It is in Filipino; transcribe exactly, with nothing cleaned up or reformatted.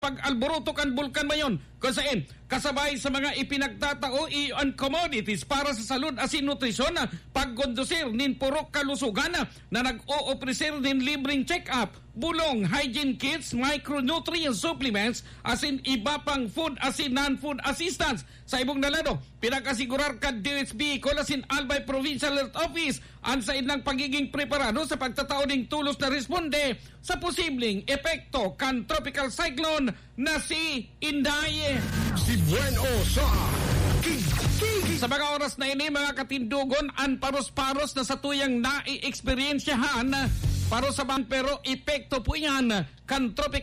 pag-alboroto kan bulkan mayon. Kasain, kasabay sa mga ipinagtatao iyon commodities para sa salud asin nutrisyon, pagkondusir nin purok kalusugan na nag-o-opresir nin libreng check-up, bulong, hygiene kits, micronutrient supplements, asin iba pang food asin non-food assistance. Sa ibong nalado, pinakasigurar ka D S B Colasin Albay Provincial Health Office ang sa ilang pagiging preparado sa pagtatao ng tulos na responde sa posibleng epekto kan tropical cyclone na si Inday. Si Bueno sa Kiki. Sa mga oras na ini, mga katindugon, ang paros-paros na sa tuyang nai-eksperyensyahan, paros sa bang pero epekto po yan kan tropical